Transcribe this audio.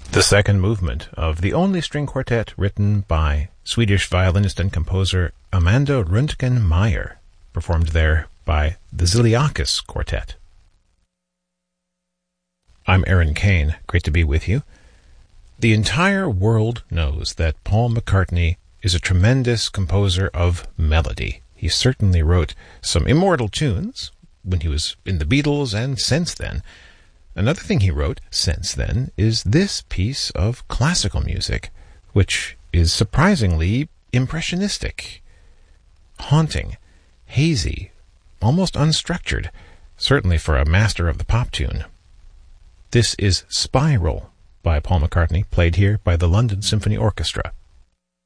The second movement of the only string quartet written by Swedish violinist and composer Amanda Röntgen-Meyer, performed there by the Ziliakis Quartet. I'm Aaron Kane. Great to be with you. The entire world knows that Paul McCartney is a tremendous composer of melody. He certainly wrote some immortal tunes when he was in the Beatles and since then. Another thing he wrote since then is this piece of classical music, which is surprisingly impressionistic, haunting, hazy, almost unstructured, certainly for a master of the pop tune. This is Spiral by Paul McCartney, played here by the London Symphony Orchestra.